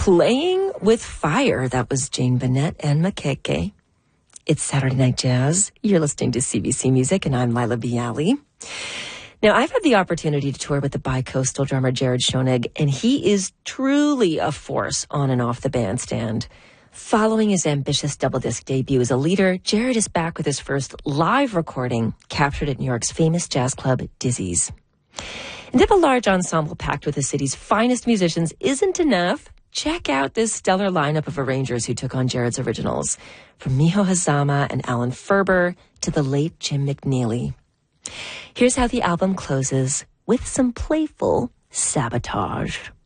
Playing with Fire. That was Jane Bennett and Makeke. It's Saturday Night Jazz. You're listening to CBC Music, and I'm Lila Bialy. Now, I've had the opportunity to tour with the bi-coastal drummer Jared Schoenig, and he is truly a force on and off the bandstand. Following his ambitious double-disc debut as a leader, Jared is back with his first live recording, captured at New York's famous jazz club, Dizzy's. And if a large ensemble packed with the city's finest musicians isn't enough, check out this stellar lineup of arrangers who took on Jared's originals, from Miho Hazama and Alan Ferber to the late Jim McNeely. Here's how the album closes, with some playful sabotage.